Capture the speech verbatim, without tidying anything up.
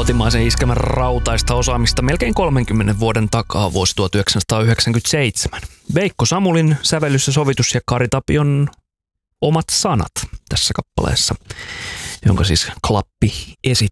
Kotimaisen iskelmän rautaista osaamista melkein kolmenkymmenen vuoden takaa vuosi tuhatyhdeksänsataayhdeksänkymmentäseitsemän. Veikko Samulin sävellys ja sovitus ja Kari Tapion omat sanat tässä kappaleessa, jonka siis Klappi esitti.